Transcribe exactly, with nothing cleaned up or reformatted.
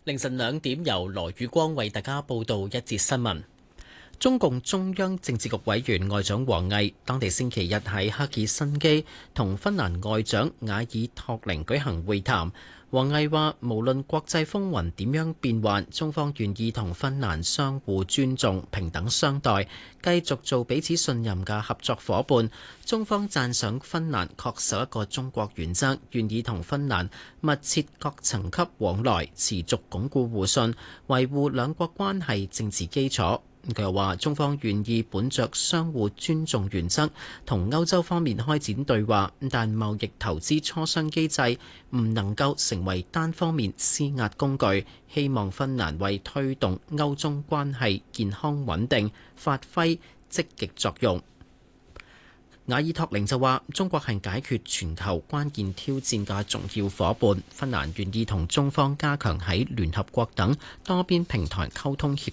凌晨兩點，由羅宇光為大家報道一節新聞。中共中央政治局委員外長王毅，當地星期日喺赫爾辛基同芬蘭外長瓦爾托寧舉行會談。王毅話：無論國際風雲點樣變幻，中方願意同芬蘭相互尊重、平等相待，繼續做彼此信任嘅合作夥伴。中方讚賞芬蘭恪守一個中國原則，願意同芬蘭密切各層級往來，持續鞏固互信，維護兩國關係政治基礎。佢又話：中方願意本着相互尊重原則，同歐洲方面開展對話，但貿易投資磋商機制唔能夠成為單方面施壓工具。希望芬蘭為推動歐中關係健康穩定發揮積極作用。瓦爾托寧就話：中國係解決全球關鍵挑戰嘅重要夥伴，芬蘭願意同中方加強喺聯合國等多邊平台溝通協